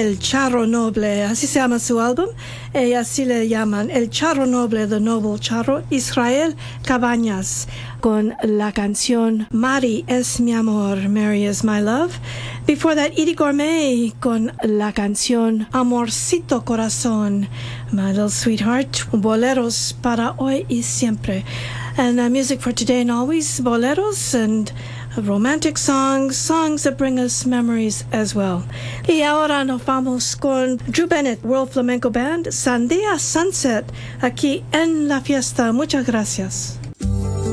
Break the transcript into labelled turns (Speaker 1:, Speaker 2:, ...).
Speaker 1: El Charro Noble, así se llama su álbum, y así le llaman El Charro Noble, The Noble Charro, Israel Cabañas, con la canción Mari es mi amor, Mary is my love. Before that, Edie Gourmet con la canción Amorcito Corazón, My Little Sweetheart, boleros para hoy y siempre. And music for today and always, boleros and romantic songs, songs that bring us memories as well. Y ahora nos vamos con Drew Bennett, World Flamenco Band, Sandia Sunset, aquí en la fiesta. Muchas gracias.